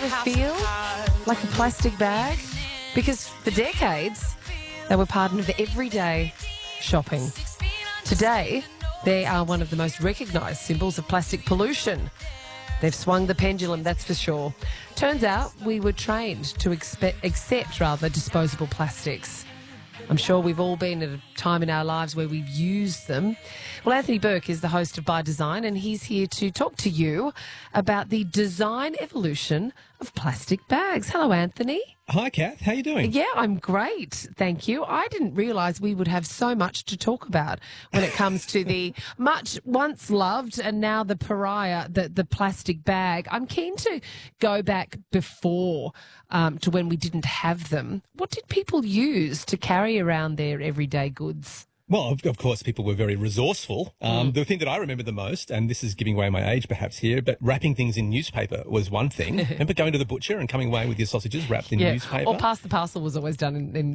they feel like a plastic bag? Because for decades, they were part of everyday shopping. Today, they are one of the most recognised symbols of plastic pollution. They've swung the pendulum, that's for sure. Turns out we were trained to accept disposable plastics. I'm sure we've all been at a time in our lives where we've used them. Well, Anthony Burke is the host of By Design, and he's here to talk to you about the design evolution of plastic bags. Hello, Anthony. Hi, Kath. How you doing? Yeah, I'm great. Thank you. I didn't realise we would have so much to talk about when it comes to the much once loved and now the pariah, the plastic bag. I'm keen to go back before to when we didn't have them. What did people use to carry around their everyday goods? Well, of course, people were very resourceful. The thing that I remember the most, and this is giving away my age perhaps here, but wrapping things in newspaper was one thing. Remember going to the butcher and coming away with your sausages wrapped in newspaper? Or pass the parcel was always done in